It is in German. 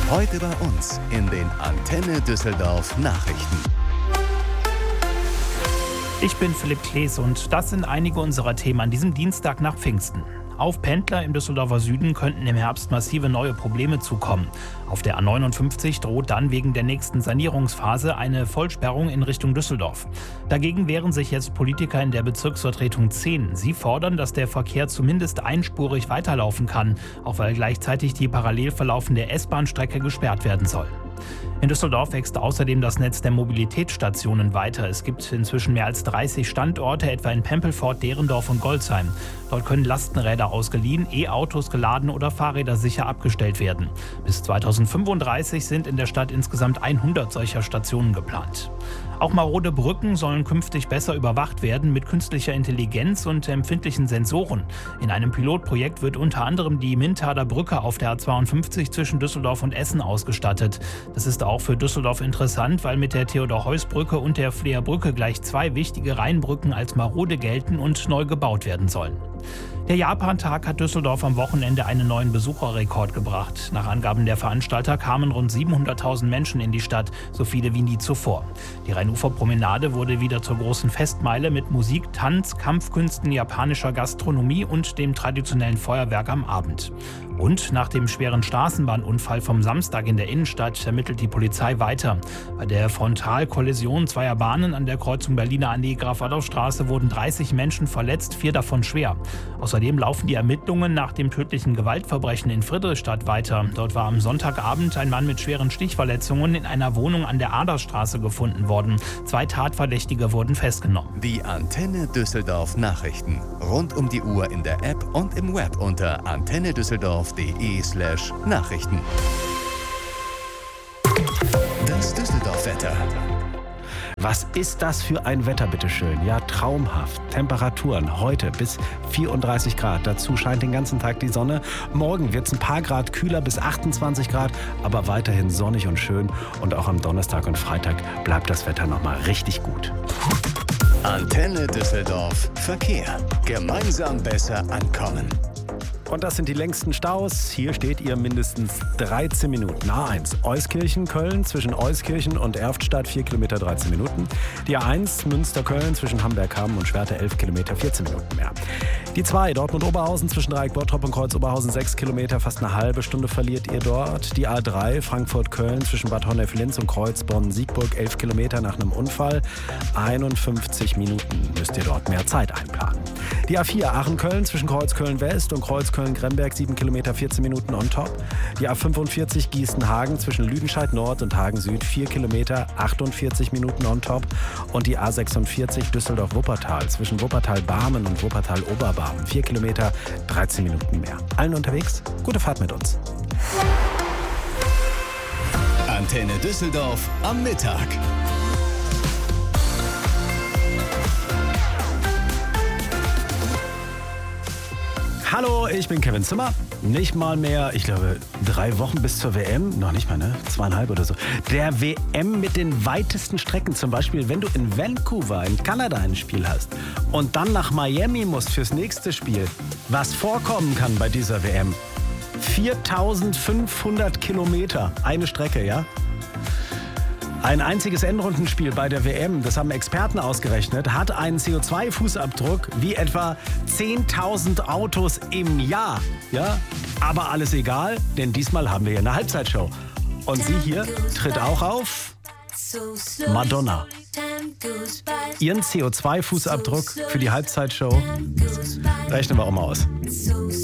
Heute bei uns in den Antenne Düsseldorf Nachrichten. Ich bin Philipp Klees und das sind einige unserer Themen an diesem Dienstag nach Pfingsten. Auf Pendler im Düsseldorfer Süden könnten im Herbst massive neue Probleme zukommen. Auf der A59 droht dann wegen der nächsten Sanierungsphase eine Vollsperrung in Richtung Düsseldorf. Dagegen wehren sich jetzt Politiker in der Bezirksvertretung 10. Sie fordern, dass der Verkehr zumindest einspurig weiterlaufen kann, auch weil gleichzeitig die parallel verlaufende S-Bahn-Strecke gesperrt werden soll. In Düsseldorf wächst außerdem das Netz der Mobilitätsstationen weiter. Es gibt inzwischen mehr als 30 Standorte, etwa in Pempelfort, Derendorf und Golzheim. Dort können Lastenräder ausgeliehen, E-Autos geladen oder Fahrräder sicher abgestellt werden. Bis 2035 sind in der Stadt insgesamt 100 solcher Stationen geplant. Auch marode Brücken sollen künftig besser überwacht werden mit künstlicher Intelligenz und empfindlichen Sensoren. In einem Pilotprojekt wird unter anderem die Mintader Brücke auf der A52 zwischen Düsseldorf und Essen ausgestattet. Das ist auch für Düsseldorf interessant, weil mit der Theodor-Heuss-Brücke und der Fleerbrücke gleich zwei wichtige Rheinbrücken als marode gelten und neu gebaut werden sollen. Der Japan-Tag hat Düsseldorf am Wochenende einen neuen Besucherrekord gebracht. Nach Angaben der Veranstalter kamen rund 700.000 Menschen in die Stadt, so viele wie nie zuvor. Die Rheinuferpromenade wurde wieder zur großen Festmeile mit Musik, Tanz, Kampfkünsten, japanischer Gastronomie und dem traditionellen Feuerwerk am Abend. Und nach dem schweren Straßenbahnunfall vom Samstag in der Innenstadt ermittelt die Polizei weiter. Bei der Frontalkollision zweier Bahnen an der Kreuzung Berliner Allee Graf-Adolf-Straße wurden 30 Menschen verletzt, 4 davon schwer. Außerdem laufen die Ermittlungen nach dem tödlichen Gewaltverbrechen in Friedrichstadt weiter. Dort war am Sonntagabend ein Mann mit schweren Stichverletzungen in einer Wohnung an der Aderstraße gefunden worden. 2 Tatverdächtige wurden festgenommen. Die Antenne Düsseldorf Nachrichten. Rund um die Uhr in der App und im Web unter antennedüsseldorf.de/Nachrichten. Das Düsseldorf-Wetter. Was ist das für ein Wetter, bitteschön? Ja, traumhaft. Temperaturen heute bis 34 Grad. Dazu scheint den ganzen Tag die Sonne. Morgen wird es ein paar Grad kühler bis 28 Grad, aber weiterhin sonnig und schön. Und auch am Donnerstag und Freitag bleibt das Wetter nochmal richtig gut. Antenne Düsseldorf Verkehr. Gemeinsam besser ankommen. Und das sind die längsten Staus. Hier steht ihr mindestens 13 Minuten. A1 Euskirchen, Köln zwischen Euskirchen und Erftstadt 4 Kilometer 13 Minuten. Die A1 Münster-Köln zwischen Hamburg-Hamm und Schwerte 11 Kilometer 14 Minuten mehr. Die 2 Dortmund-Oberhausen zwischen Dreieck-Bottrop und Kreuz-Oberhausen 6 Kilometer, fast eine halbe Stunde verliert ihr dort. Die A3 Frankfurt-Köln zwischen Bad Honnef-Linz und Kreuzbonn-Siegburg 11 Kilometer nach einem Unfall. 51 Minuten müsst ihr dort mehr Zeit einplanen. Die A4 Aachen-Köln zwischen Kreuzköln-West und Kreuzköln-Gremberg 7 Kilometer 14 Minuten on top. Die A45 Gießen-Hagen zwischen Lüdenscheid-Nord und Hagen-Süd 4 Kilometer 48 Minuten on top. Und die A46 Düsseldorf-Wuppertal zwischen Wuppertal-Barmen und Wuppertal-Oberbarmen 4 Kilometer 13 Minuten mehr. Allen unterwegs, gute Fahrt mit uns. Antenne Düsseldorf am Mittag. Hallo, ich bin Kevin Zimmer. Nicht mal mehr, ich glaube, 3 Wochen bis zur WM. Noch nicht mal, ne? 2,5 oder so. Der WM mit den weitesten Strecken. Zum Beispiel, wenn du in Vancouver in Kanada ein Spiel hast und dann nach Miami musst fürs nächste Spiel. Was vorkommen kann bei dieser WM. 4.500 Kilometer. Eine Strecke, ja? Ein einziges Endrundenspiel bei der WM, das haben Experten ausgerechnet, hat einen CO2-Fußabdruck wie etwa 10.000 Autos im Jahr. Ja? Aber alles egal, denn diesmal haben wir hier eine Halbzeitshow. Und sie hier tritt auch auf. Madonna. Ihren CO2-Fußabdruck für die Halbzeitshow rechnen wir auch mal aus.